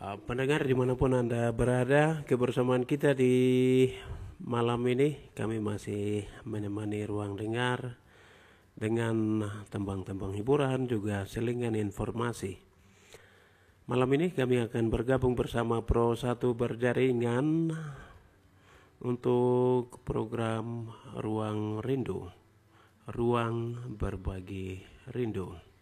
Pendengar dimanapun Anda berada, kebersamaan kita di malam ini kami masih menemani ruang dengar dengan tembang-tembang hiburan juga selingan informasi. Malam ini kami akan bergabung bersama Pro 1 Berjaringan untuk program Ruang Rindu, Ruang Berbagi Rindu.